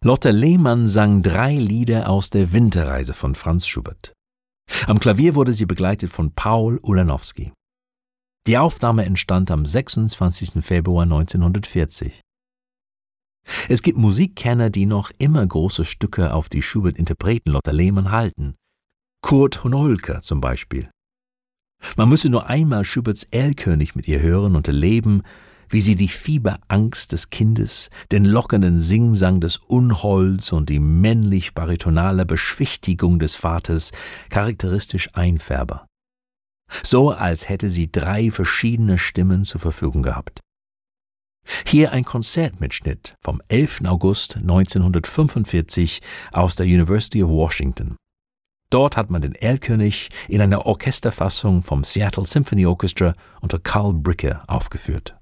Lotte Lehmann sang 3 Lieder aus der Winterreise von Franz Schubert. Am Klavier wurde sie begleitet von Paul Ulanowski. Die Aufnahme entstand am 26. Februar 1940. Es gibt Musikkenner, die noch immer große Stücke auf die Schubert-Interpreten Lotte Lehmann halten. Kurt Hohnholker zum Beispiel. Man müsse nur einmal Schuberts Erlkönig mit ihr hören und erleben, wie sie die Fieberangst des Kindes, den lockernden Singsang des Unholds und die männlich-baritonale Beschwichtigung des Vaters charakteristisch einfärbe. So, als hätte sie 3 verschiedene Stimmen zur Verfügung gehabt. Hier ein Konzertmitschnitt vom 11. August 1945 aus der University of Washington. Dort hat man den Erlkönig in einer Orchesterfassung vom Seattle Symphony Orchestra unter Carl Bricke aufgeführt.